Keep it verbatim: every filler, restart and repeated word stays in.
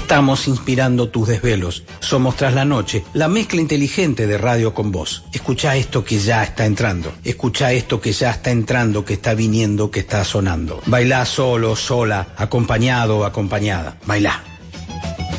Estamos inspirando tus desvelos. Somos Tras la Noche, la mezcla inteligente de radio con voz. Escucha esto que ya está entrando. Escucha esto que ya está entrando, que está viniendo, que está sonando. Bailá solo, sola, acompañado, acompañada. Bailá.